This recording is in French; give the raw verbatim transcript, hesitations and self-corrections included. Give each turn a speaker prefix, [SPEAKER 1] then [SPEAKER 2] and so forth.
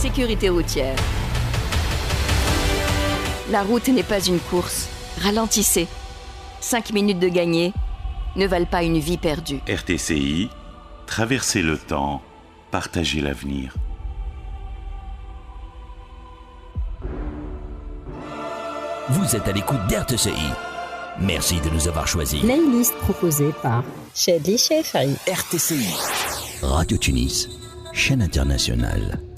[SPEAKER 1] Sécurité routière. La route n'est pas une course. Ralentissez. Cinq minutes de gagné ne valent pas une vie perdue.
[SPEAKER 2] R T C I, traversez le temps, partagez l'avenir.
[SPEAKER 3] Vous êtes à l'écoute d'R T C I. Merci de nous avoir choisis.
[SPEAKER 4] Playlist proposée par Chadli Chefari.
[SPEAKER 3] R T C I. Radio Tunis, chaîne internationale.